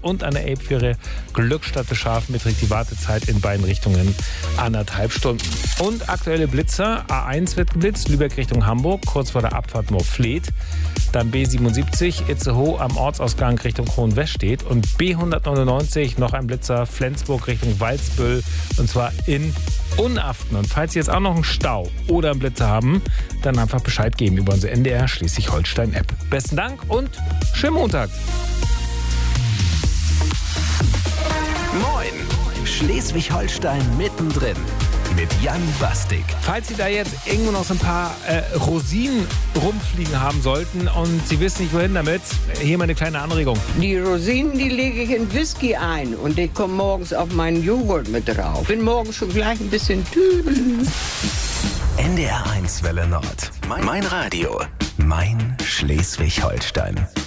und an der Elbfähre Glückstadt bis Scharfenberg die Wartezeit in beiden Richtungen 1,5 Stunden. Und aktuelle Blitzer. A1 wird geblitzt, Lübeck Richtung Hamburg, kurz vor der Abfahrt Moorfleet. Dann B77, Itzehoe am Ortsausgang Richtung Hohenwestedt. Und B199, noch ein Blitzer, Flensburg Richtung Walsbüll. Und zwar in Unaften. Und falls Sie jetzt auch noch einen Stau oder einen Blitzer haben, dann einfach Bescheid geben über unsere NDR Schleswig-Holstein-App. Besten Dank und schönen Montag. Moin, Schleswig-Holstein mittendrin mit Jan Bastik. Falls Sie da jetzt irgendwo noch so ein paar Rosinen rumfliegen haben sollten und Sie wissen nicht, wohin damit, hier mal eine kleine Anregung. Die Rosinen, die lege ich in Whisky ein und die kommen morgens auf meinen Joghurt mit drauf. Bin morgens schon gleich ein bisschen tübel. NDR 1 Welle Nord. Mein Radio. Mein Schleswig-Holstein.